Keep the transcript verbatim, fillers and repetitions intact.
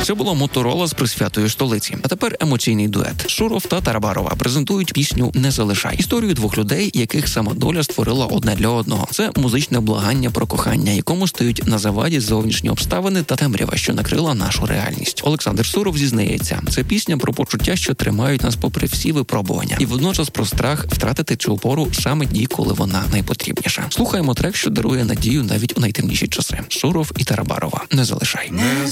Це було Моторола з присвятою столиці. А тепер емоційний дует. Шуров та Тарабарова презентують пісню «Не залишай». Історію двох людей, яких сама доля створила одне для одного. Це музичне благання про кохання, якому стають на заваді зовнішні обставини та темрява, що накрила нашу реальність. Олександр Шуров зізнається, це пісня про почуття, що тримають нас попри всі випробування. І водночас про страх втратити цю опору саме тоді, коли вона найпотрібніша. Слухаємо трек, що дарує надію навіть у найтемніші часи. Шуров і Тарабарова. «Не залишай».